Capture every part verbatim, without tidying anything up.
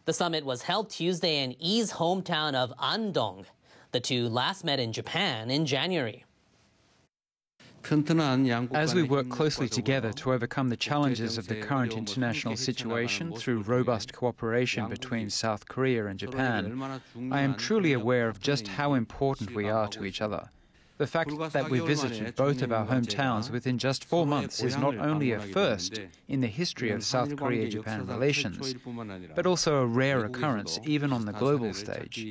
The summit was held Tuesday in I's hometown of Andong. The two last met in Japan in January. As we work closely together to overcome the challenges of the current international situation through robust cooperation between South Korea and Japan, I am truly aware of just how important we are to each other. The fact that we visited both of our hometowns within just four months is not only a first in the history of South Korea-Japan relations, but also a rare occurrence even on the global stage.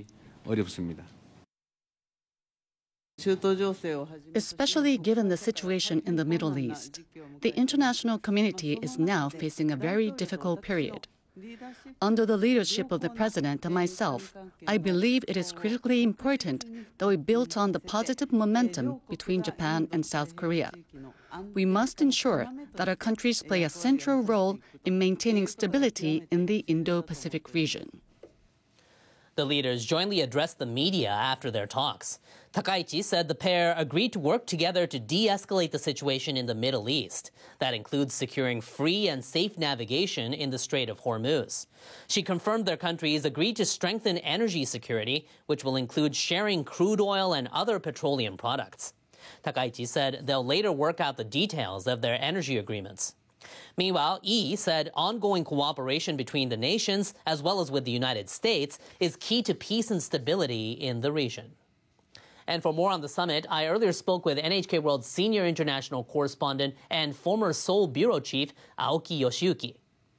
Especially given the situation in the Middle East, the international community is now facing a very difficult period. Under the leadership of the President and myself, I believe it is critically important that we build on the positive momentum between Japan and South Korea. We must ensure that our countries play a central role in maintaining stability in the Indo-Pacific region. The leaders jointly addressed the media after their talks. Takaichi said the pair agreed to work together to de-escalate the situation in the Middle East. That includes securing free and safe navigation in the Strait of Hormuz. She confirmed their countries agreed to strengthen energy security, which will include sharing crude oil and other petroleum products. Takaichi said they'll later work out the details of their energy agreements. Meanwhile, Yi said ongoing cooperation between the nations, as well as with the United States, is key to peace and stability in the region. And for more on the summit, I earlier spoke with N H K World's senior international correspondent and former Seoul bureau chief, Aoki Yoshiyuki.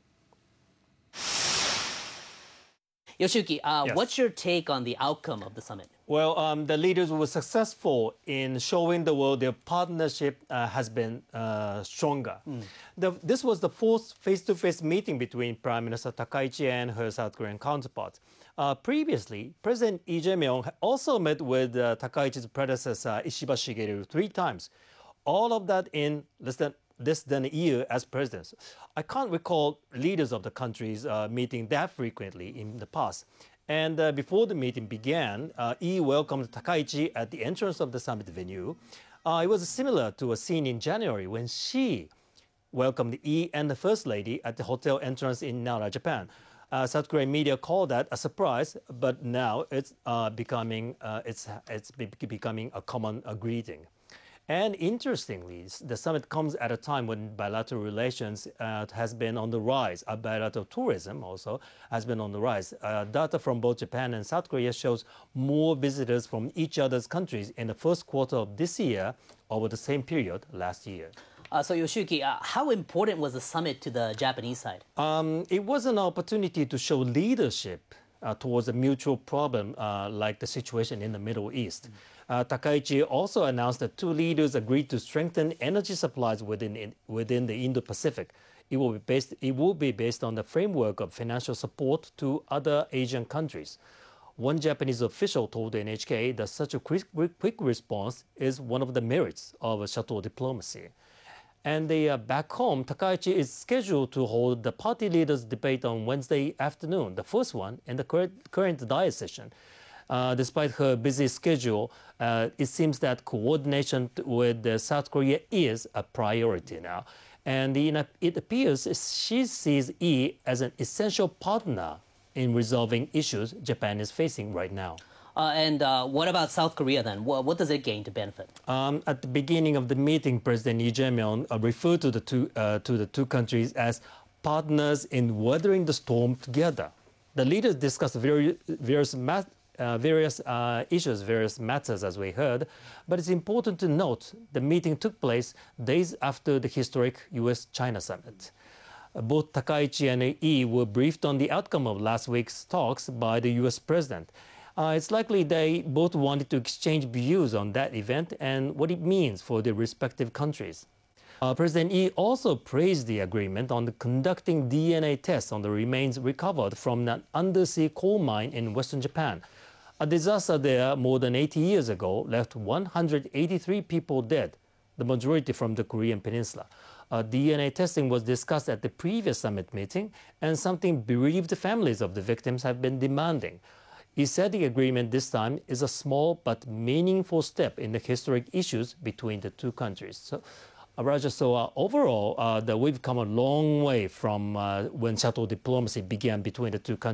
Yoshiyuki, uh, yes. What's your take on the outcome of the summit? Well, um, the leaders were successful in showing the world their partnership uh, has been uh, stronger. Mm. The, this was the fourth face-to-face meeting between Prime Minister Takaichi and her South Korean counterpart. Uh, previously, President Lee Jae-myung also met with uh, Takaichi's predecessor Ishiba Shigeru three times. All of that in less than less than a year as presidents. I can't recall leaders of the countries uh, meeting that frequently in the past. And uh, before the meeting began, uh, Lee welcomed Takaichi at the entrance of the summit venue. Uh, it was similar to a scene in January when she welcomed Lee and the First Lady at the hotel entrance in Nara, Japan. Uh, South Korean media called that a surprise, but now it's uh, becoming uh, it's it's be becoming a common uh, greeting. And interestingly, the summit comes at a time when bilateral relations uh, has been on the rise. Uh, bilateral tourism also has been on the rise. Uh, data from both Japan and South Korea shows more visitors from each other's countries in the first quarter of this year over the same period last year. Uh, so Yoshiyuki, uh, how important was the summit to the Japanese side? Um, it was an opportunity to show leadership Uh, towards a mutual problem uh, like the situation in the Middle East. Uh, Takaichi also announced that two leaders agreed to strengthen energy supplies within in, within the Indo-Pacific. It will be based it will be based on the framework of financial support to other Asian countries. One Japanese official told N H K that such a quick, quick response is one of the merits of chateau diplomacy. And the, uh, back home, Takaichi is scheduled to hold the party leaders' debate on Wednesday afternoon, the first one in the current, current Diet session. Uh, despite her busy schedule, uh, it seems that coordination with uh, South Korea is a priority now. And the, it appears she sees Lee as an essential partner in resolving issues Japan is facing right now. Uh, and uh, what about South Korea then? What, what does it gain to benefit? Um, at the beginning of the meeting, President Lee Jae-myung uh, referred to the two uh, to the two countries as partners in weathering the storm together. The leaders discussed very, various mat, uh, various uh, issues, various matters, as we heard. But it's important to note the meeting took place days after the historic U S China summit. Uh, both Takaichi and Lee were briefed on the outcome of last week's talks by the U S president. Uh, it's likely they both wanted to exchange views on that event and what it means for their respective countries. Uh, President Lee also praised the agreement on the conducting D N A tests on the remains recovered from an undersea coal mine in western Japan. A disaster there more than eighty years ago left one hundred eighty-three people dead, the majority from the Korean peninsula. Uh, D N A testing was discussed at the previous summit meeting and something bereaved families of the victims have been demanding. He said the agreement this time is a small but meaningful step in the historic issues between the two countries. So, uh, Raja, so uh, overall, uh, that we've come a long way from uh, when chateau diplomacy began between the two countries.